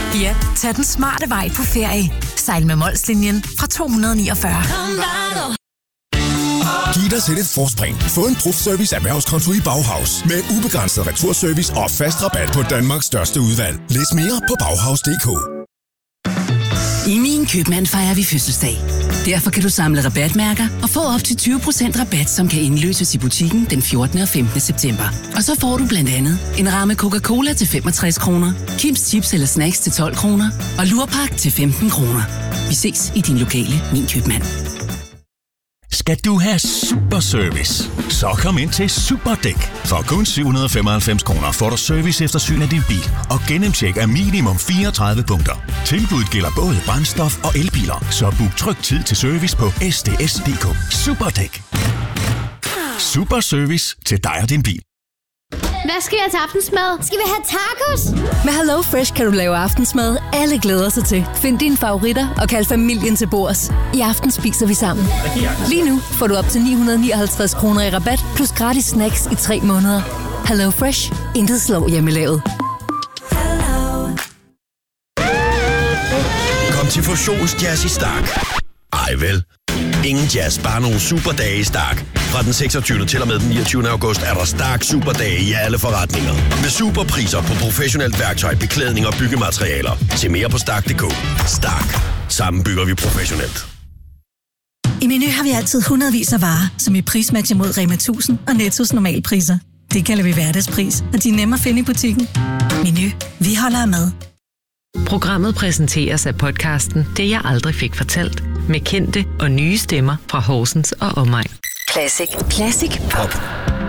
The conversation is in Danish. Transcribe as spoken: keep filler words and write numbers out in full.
Ja, tag den smarte vej på ferie. Sejl med Molslinjen fra to hundrede niogfyrre. Giv dig selv et forspring. Få en Prof-service erhvervskonto i Bauhaus. Med ubegrænset returservice og fast rabat på Danmarks største udvalg. Læs mere på bauhaus punktum d k. I Min Købmand fejrer vi fødselsdag. Derfor kan du samle rabatmærker og få op til tyve procent rabat, som kan indløses i butikken den fjortende og femtende september. Og så får du blandt andet en ramme Coca-Cola til femogtres kroner, Kims Chips eller Snacks til tolv kroner og Lurpak til femten kroner. Vi ses i din lokale Min Købmand. Skal du have super service? Så kom ind til Superdæk. For kun syv hundrede og femoghalvfems kroner får du service eftersyn af din bil og gennemtjek af minimum fireogtredive punkter. Tilbuddet gælder både brændstof og elbiler, så book tryg tid til service på S D S punktum D K. Superdæk. Super service til dig og din bil. Hvad skal jeg til aftensmad? Skal vi have tacos? Med Hello Fresh kan du lave aftensmad, alle glæder sig til. Find dine favoritter og kald familien til bords. I aften spiser vi sammen. Lige nu får du op til ni hundrede og nioghalvtreds kroner i rabat, plus gratis snacks i tre måneder. Hello Fresh. Intet slår hjemmelavet. Kom til Fusionsjazz i Stark. Ej vel. Ingen jazz, bare nogle superdage i Stark. Fra den seksogtyvende til og med den niogtyvende august er der Stark Superdage i alle forretninger. Med superpriser på professionelt værktøj, beklædning og byggematerialer. Se mere på stark punktum d k. Stark. Sammen bygger vi professionelt. I Meny har vi altid hundredvis af varer, som i prismatch mod Rema tusind og Nettos normalpriser. Det kalder vi hverdagspris, og de er nemme at finde i butikken. Meny. Vi holder af mad. Programmet præsenteres af podcasten Det jeg aldrig fik fortalt, med kendte og nye stemmer fra Horsens og omegn. Classic. Classic Pop.